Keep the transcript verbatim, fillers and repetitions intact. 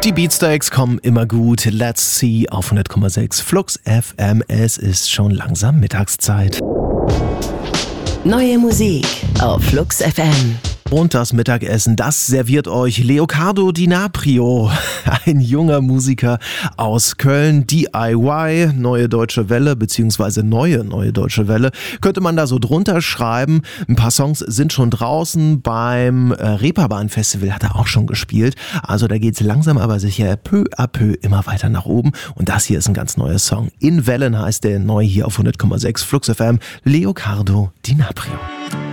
Die Beatsteaks kommen immer gut. Let's see auf hundert Komma sechs Flux F M. Es ist schon langsam Mittagszeit. Neue Musik auf Flux F M. Und das Mittagessen, das serviert euch Leocardo Di Naprio, ein junger Musiker aus Köln, D I Y, Neue Deutsche Welle, beziehungsweise Neue Neue Deutsche Welle, könnte man da so drunter schreiben. Ein paar Songs sind schon draußen, beim äh, Reeperbahn-Festival hat er auch schon gespielt, also da geht's langsam aber sicher peu à peu immer weiter nach oben und das hier ist ein ganz neuer Song. In Wellen heißt der, neu hier auf hundert Komma sechs Flux F M, Leocardo Di Naprio.